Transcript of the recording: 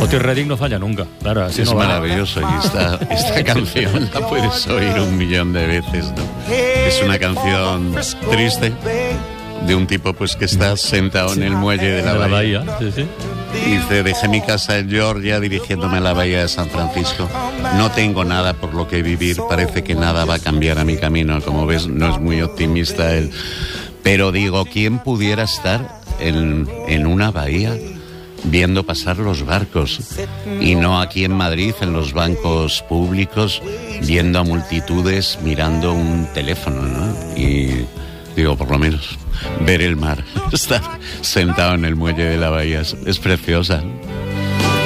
Otis Redding no falla nunca, claro, así Es no va. maravilloso y esta canción la puedes oír 1.000.000 de veces, ¿no? Es una canción triste de un tipo pues que está sentado en el muelle de la bahía. Sí, sí. Y dice, dejé mi casa en Georgia dirigiéndome a la bahía de San Francisco. No tengo nada por lo que vivir, parece que nada va a cambiar a mi camino. Como ves, no es muy optimista él. Pero digo, ¿quién pudiera estar en una bahía viendo pasar los barcos? Y no aquí en Madrid, en los bancos públicos, viendo a multitudes mirando un teléfono, ¿no? Y digo, por lo menos ver el mar, estar sentado en el muelle de la bahía es preciosa, ¿no?